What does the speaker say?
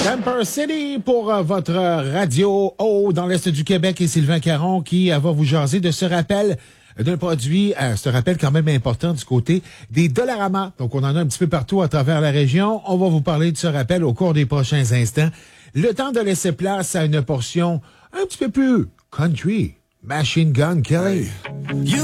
Camper City pour votre radio haut dans l'Est du Québec et Sylvain Caron qui va vous jaser de ce rappel d'un produit, ce rappel quand même important du côté des Dollarama. Donc, on en a un petit peu partout à travers la région. On va vous parler de ce rappel au cours des prochains instants. Le temps de laisser place à une portion un petit peu plus country. Machine Gun Kelly.